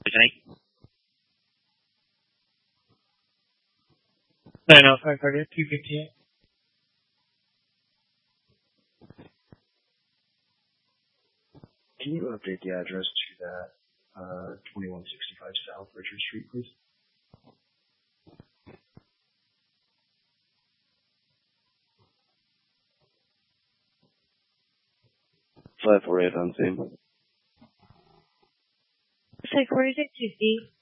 90500 258. Can you update the address to that 2165 South Richard Street, please? Five 48 on scene. Site 46 2C.